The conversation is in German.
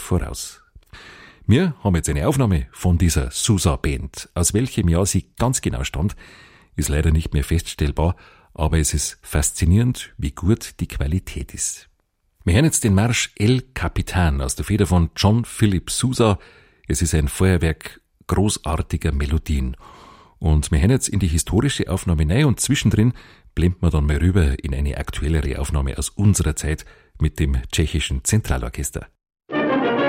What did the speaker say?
voraus. Wir haben jetzt eine Aufnahme von dieser Sousa Band. Aus welchem Jahr sie ganz genau stammt, ist leider nicht mehr feststellbar, aber es ist faszinierend, wie gut die Qualität ist. Wir hören jetzt den Marsch El Capitan aus der Feder von John Philip Sousa. Es ist ein Feuerwerk großartiger Melodien. Und wir hören jetzt in die historische Aufnahme rein und zwischendrin blenden wir dann mal rüber in eine aktuellere Aufnahme aus unserer Zeit mit dem tschechischen Zentralorchester.